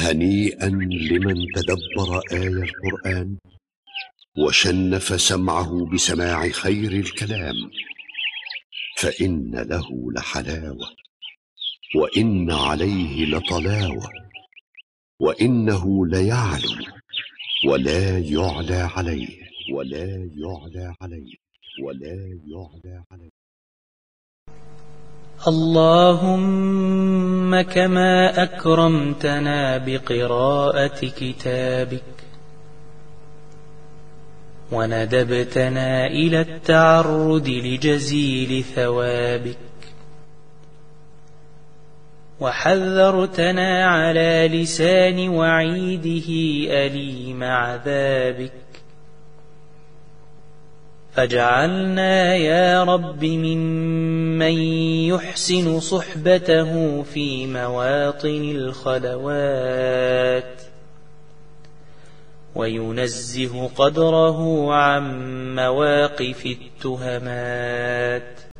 هنيئا لمن تدبر آي القرآن وشنف سمعه بسماع خير الكلام، فإن له لحلاوة، وإن عليه لطلاوة، وإنه ليعلو ولا يعلى عليه، ولا يعلى عليه، ولا يعلى عليه. اللهم كما أكرمتنا بقراءة كتابك وندبتنا إلى التعرض لجزيل ثوابك وحذرتنا على لسان وعيده أليم عذابك، فاجعلنا يا رب ممن يحسن صحبته في مواطن الخلوات وينزه قدره عن مواقف التهمات.